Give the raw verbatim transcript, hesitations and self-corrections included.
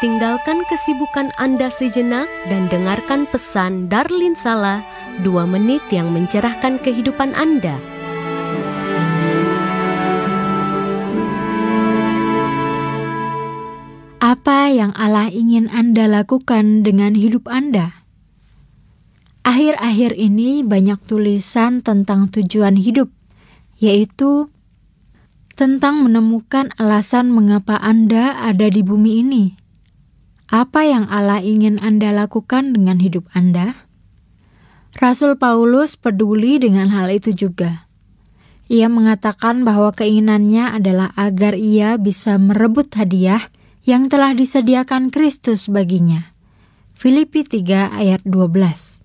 tinggalkan kesibukan Anda sejenak dan dengarkan pesan Darlin Sala, dua menit yang mencerahkan kehidupan Anda. Apa yang Allah ingin Anda lakukan dengan hidup Anda? Akhir-akhir ini banyak tulisan tentang tujuan hidup, yaitu tentang menemukan alasan mengapa Anda ada di bumi ini. Apa yang Allah ingin Anda lakukan dengan hidup Anda? Rasul Paulus peduli dengan hal itu juga. Ia mengatakan bahwa keinginannya adalah agar ia bisa merebut hadiah yang telah disediakan Kristus baginya. Filipi tiga ayat dua belas.